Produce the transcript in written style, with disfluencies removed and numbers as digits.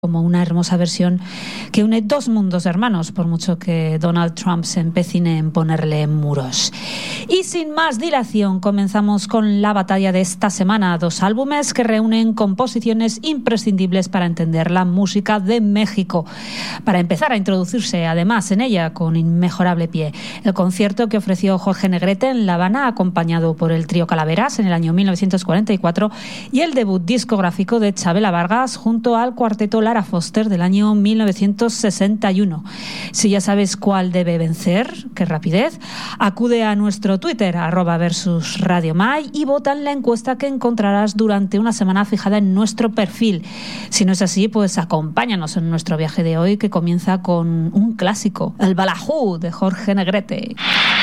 como una hermosa versión que une dos mundos hermanos, por mucho que Donald Trump se empecine en ponerle muros. Y sin más dilación, comenzamos con la batalla de esta semana, dos álbumes que reúnen composiciones imprescindibles para entender la música de México, para empezar a introducirse además en ella con inmejorable pie. El concierto que ofreció Jorge Negrete en La Habana, acompañado por el trío Calaveras en el año 1944, y el debut discográfico de Chabela Vargas junto al cuarteto Lara Foster del año 1961. Si ya sabes cuál debe vencer, qué rapidez, acude a nuestro Twitter, @versusradiomay, y vota en la encuesta que encontrarás durante una semana fijada en nuestro perfil. Si no es así, pues acompáñanos en nuestro viaje de hoy, que comienza con un clásico, el Balajú de Jorge Negrete.